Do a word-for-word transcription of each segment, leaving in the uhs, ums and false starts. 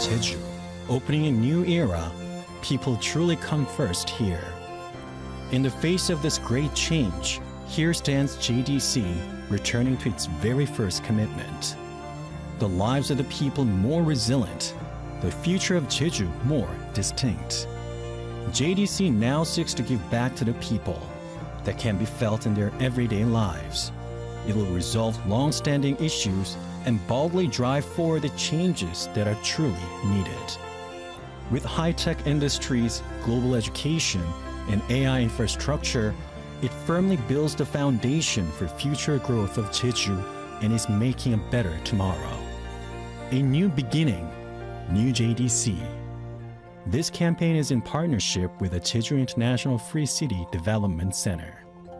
Jeju, opening a new era, people truly come first here. In the face of this great change, here stands J D C returning to its very first commitment. The lives of the people more resilient, the future of Jeju more distinct. J D C now seeks to give back to the people that can be felt in their everyday lives. It will resolve long-standing issues and boldly drive forward the changes that are truly needed. With high-tech industries, global education, and A I infrastructure, it firmly builds the foundation for future growth of Jeju and is making a better tomorrow. A new beginning, new J D C. This campaign is in partnership with the Jeju International Free City Development Center.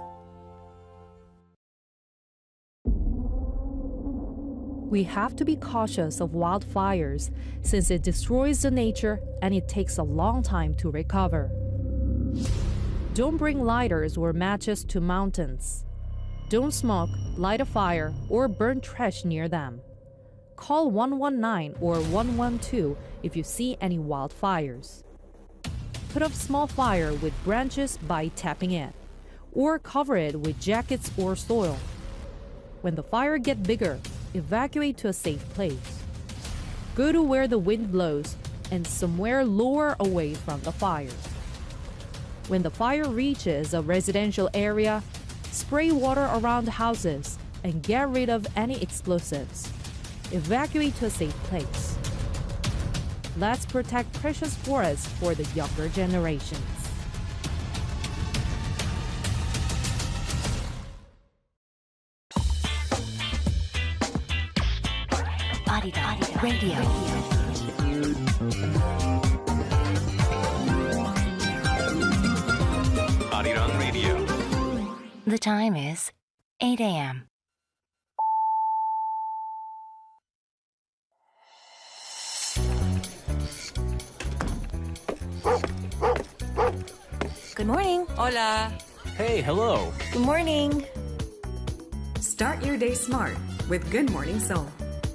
We have to be cautious of wildfires since it destroys the nature and it takes a long time to recover. Don't bring lighters or matches to mountains. Don't smoke, light a fire, or burn trash near them. Call one one nine or one one two if you see any wildfires. Put out small fire with branches by tapping it, or cover it with jackets or soil. When the fire gets bigger, evacuate to a safe place. Go to where the wind blows and somewhere lower away from the fire. When the fire reaches a residential area, spray water around houses and get rid of any explosives. Evacuate to a safe place. Let's protect precious forests for the younger generations. Arirang Radio. Arirang Radio. The time is eight a m Good morning. Hola. Hey, hello. Good morning. Start your day smart with Good Morning Seoul.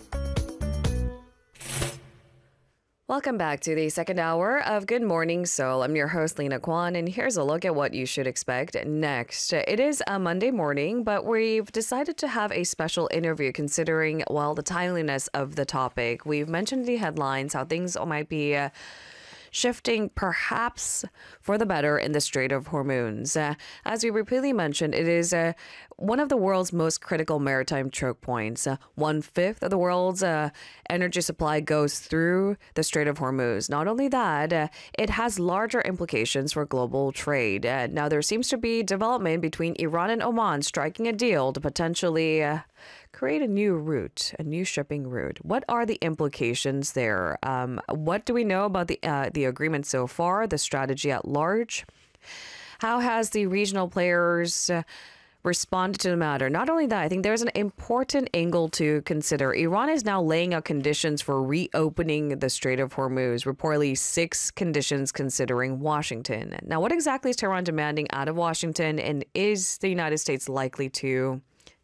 Welcome back to the second hour of Good Morning Seoul. I'm your host, Lena Kwan, and here's a look at what you should expect next. It is a Monday morning, but we've decided to have a special interview considering, well, the timeliness of the topic. We've mentioned the headlines, how things might be uh, shifting perhaps for the better in the Strait of Hormuz. Uh, as we repeatedly mentioned, it is uh, one of the world's most critical maritime choke points. Uh, one-fifth of the world's uh, energy supply goes through the Strait of Hormuz. Not only that, uh, it has larger implications for global trade. Uh, now, there seems to be development between Iran and Oman striking a deal to potentially uh, create a new route, a new shipping route. What are the implications there? Um, what do we know about the uh, the agreement so far, the strategy at large? How has the regional players uh, responded to the matter? Not only that, I think there's an important angle to consider. Iran is now laying out conditions for reopening the Strait of Hormuz, reportedly six conditions considering Washington. Now, what exactly is Tehran demanding out of Washington, and is the United States likely to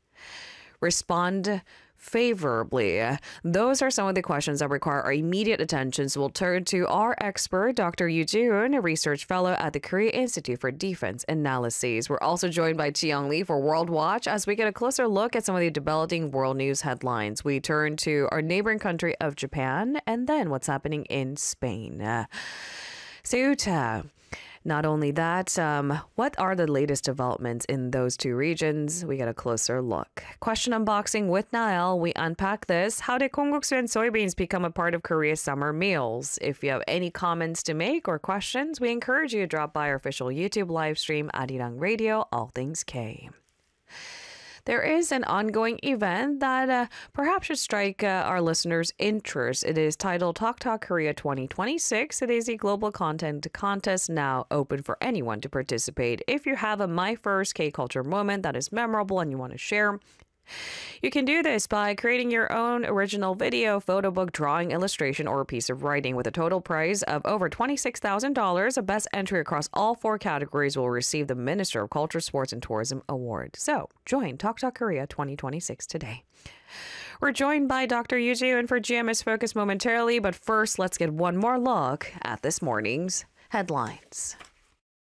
respond favorably? Those are some of the questions that require our immediate attention. So we'll turn to our expert, Doctor Yu Jun, a research fellow at the Korea Institute for Defense Analyses. We're also joined by Chi Young Lee for World Watch as we get a closer look at some of the developing world news headlines. We turn to our neighboring country of Japan and then what's happening in Spain. Uh, Ceuta. Not only that, um, what are the latest developments in those two regions? We get a closer look. Question unboxing with Nael. We unpack this. How did kongguksu and soybeans become a part of Korea's summer meals? If you have any comments to make or questions, we encourage you to drop by our official YouTube live stream, Arirang Radio, All Things K. There is an ongoing event that uh, perhaps should strike uh, our listeners' interest. It is titled Talk Talk Korea twenty twenty-six. It is a global content contest now open for anyone to participate. If you have a My First K-Culture moment that is memorable and you want to share, you can do this by creating your own original video, photo book, drawing, illustration, or a piece of writing. With a total prize of over twenty-six thousand dollars, a best entry across all four categories will receive the Minister of Culture, Sports, and Tourism Award. So join Talk Talk Korea twenty twenty-six today. We're joined by Doctor Yu Ji-eun for G M S Focus momentarily, but first, let's get one more look at this morning's headlines.